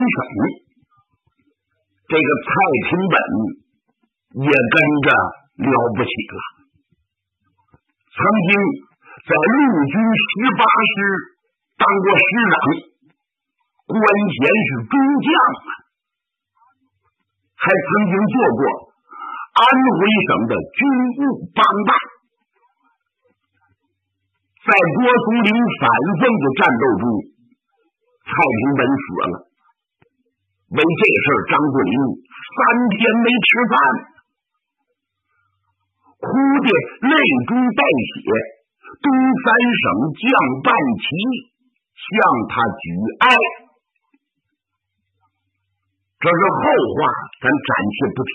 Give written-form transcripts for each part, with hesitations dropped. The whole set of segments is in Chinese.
省，这个蔡廷本也跟着了不起了。曾经在陆军18师当过师长，官衔是中将啊，还曾经做过安徽省的军务帮办。在郭松龄反奉的战斗中，蔡廷本死了。为这事儿，张作霖3天没吃饭，哭得泪中带血。东三省将半旗向他举哀。这是后话，咱暂且不提。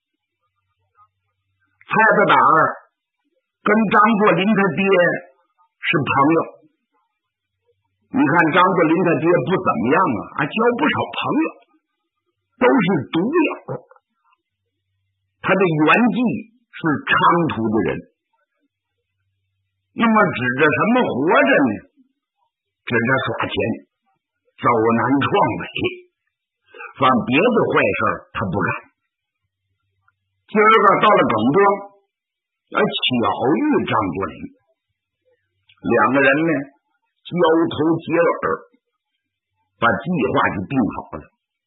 蔡子胆跟张作霖他爹是朋友，你看张作霖他爹不怎么样啊，交不少朋友，都是独友。他的原计是昌图的人，那么指着什么活着呢？指着耍钱，走南闯北，反别的坏事他不干。今儿个到了耿庄，巧遇张作霖，两个人呢交头接耳，把计划就定好了。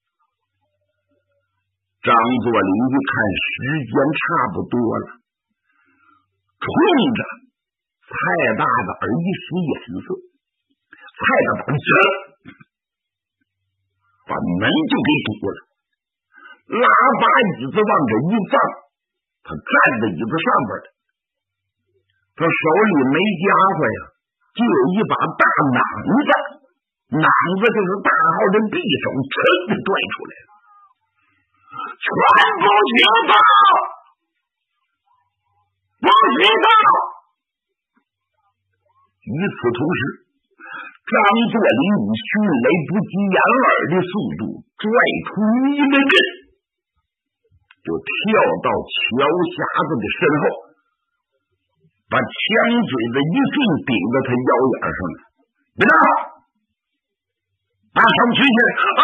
张作霖一看时间差不多了，冲着蔡大胆一使眼色，蔡大胆把门就给堵了，拉把椅子往这一放，他站在椅子上边的，他手里没家伙呀，就有一把大榔子，榔子就是大号的匕首，噌的拽出来了。全部听到，不许动！与此同时，张作霖以迅雷不及掩耳的速度拽出一个阵，就跳到乔匣子的身后，把枪嘴子一顿顶到他腰眼上了。别动！把手举起来！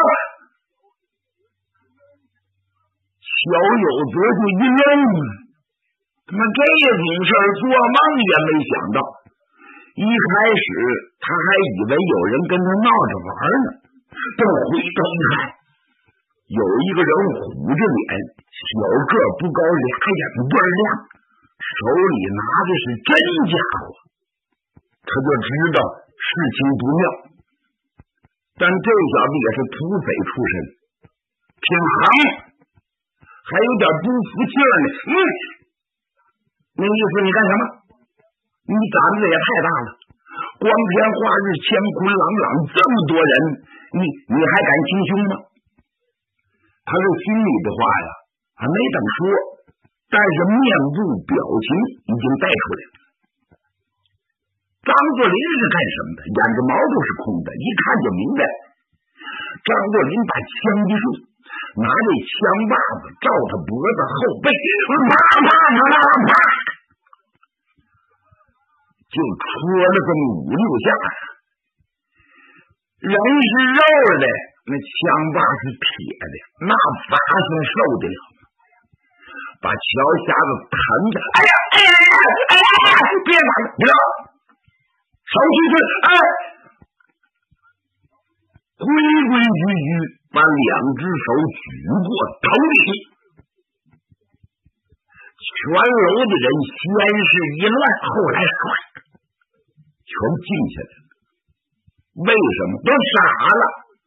小有则就一愣，他妈这种事儿做梦也没想到。一开始他还以为有人跟他闹着玩呢，等回头一看，有一个人虎着脸，小个不高，俩眼倍儿亮，手里拿的是真家伙，他就知道事情不妙。但这小子也是土匪出身，挺横，还有点不服气呢。那意思你干什么？你胆子也太大了，光天化日，乾坤朗朗，这么多人，你还敢行凶吗？他这心里的话呀，还没等说，但是面部表情已经带出来了。张作霖是干什么的？眼睛毛都是空的，一看就明白。张作霖把枪一竖，拿这枪把子照他脖子后背，啪啪啪啪，就戳了这么5-6下。人是肉的，那枪把是铁的，那法子受得了？把乔匣子弹着，哎呀，别打了，别打了，手举起来，规规矩矩把2只手举过头顶。全楼的人先是一乱，后来唰全静下来了。为什么？都傻了，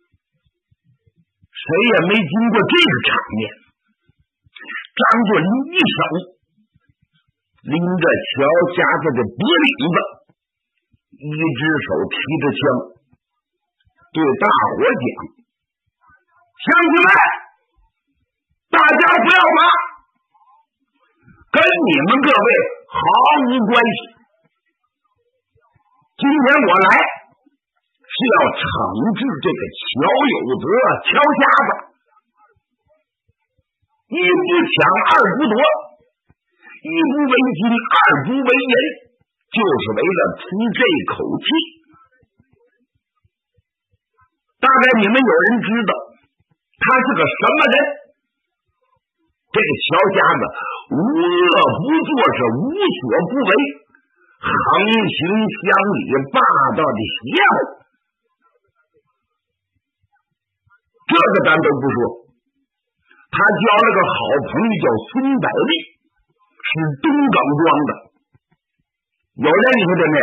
谁也没经过这个场面。张作霖一手拎着乔匣子的脖领子，一只手提着枪，对大伙讲：乡亲们，大家不要怕，跟你们各位毫无关系。今天我来是要惩治这个乔有则、乔匣子，一不抢，二不夺，一不为金，二不为银，就是为了出这口气。大概你们有人知道， 是个什么人？这个小瞎子无恶不作，是无所不为，横行乡里，霸道的邪乎。这个咱都不说，他交了个好朋友叫孙百利，是东耿庄的。有人你说这没有？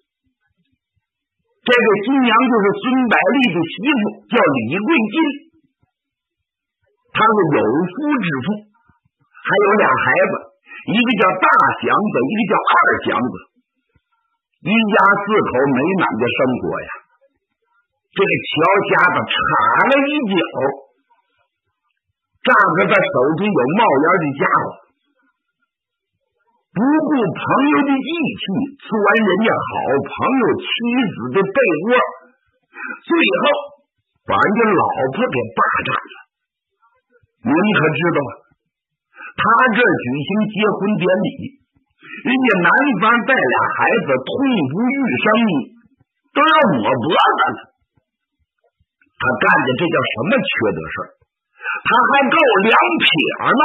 这个新娘就是孙百利的媳妇，叫李桂金。她是有夫之妇，还有俩孩子，一个叫大祥子，一个叫二祥子，一家四口美满的生活呀。这个乔瞎子插了一脚，仗着他手中有冒烟的家伙，不顾朋友的义气，钻人家好朋友妻子的被窝，最后把人家老婆给霸占了。您可知道啊？他这举行结婚典礼，人家男方带俩孩子痛不欲生，都要抹脖子了。他干的这叫什么缺德事儿？他还够两撇呢。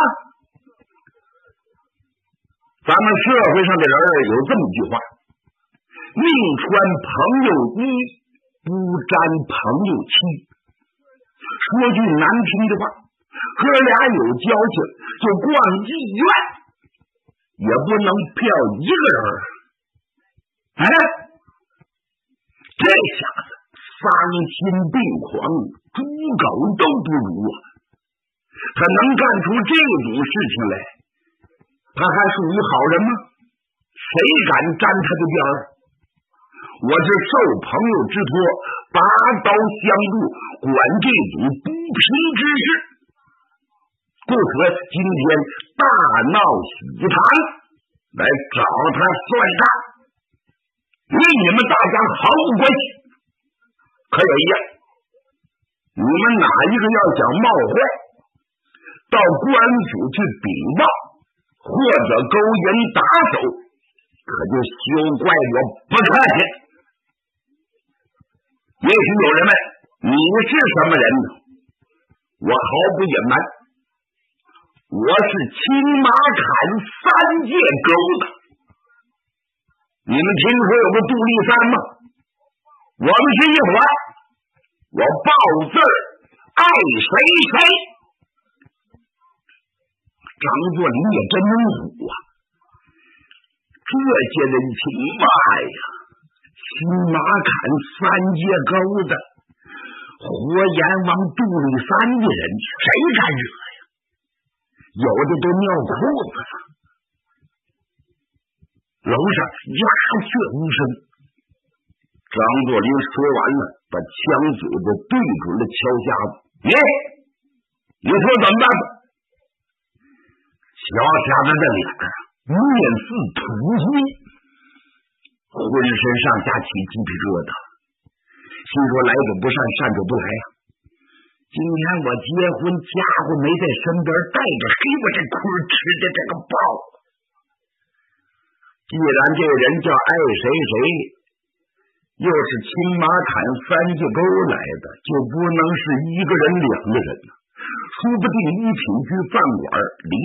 咱们社会上的人有这么一句话：宁穿朋友衣，不沾朋友妻。说句难听的话，哥俩有交情，就逛妓院也不能票一个人。哎，这下子丧心病狂，猪狗都不如啊！他能干出这种事情来，他还属于好人吗？谁敢沾他的边儿？我是受朋友之托，拔刀相助，管这种不平之事，故可今天大闹喜堂来找他算账，与你们大家毫无关系。可有一样，你们哪一个要想冒坏，到官府去禀报，或者勾引打手，可就休怪我不客气。也许有人问，你是什么人呢？我毫不隐瞒，我是青马砍三界狗的。你们听说有个杜立山吗？我们是一伙，我报字爱谁谁。张作霖也真能唬啊！这些人情嘛呀，青马砍三界狗的，活阎王杜立山的人，谁敢惹呀？有的都尿裤子了。楼上鸦雀无声。张作霖说完了，把枪嘴子对准了乔瞎子。你说怎么办？乔瞎子的脸面似土灰，浑身上下起鸡皮疙瘩，心说来者不善，善者不来啊！今天我结婚，家伙没在身边带着，嘿，我这亏吃的这个爆！既然这个人叫爱谁谁，又是青马砍三界沟来的，就不能是一个人两个人，说不定一品居饭馆离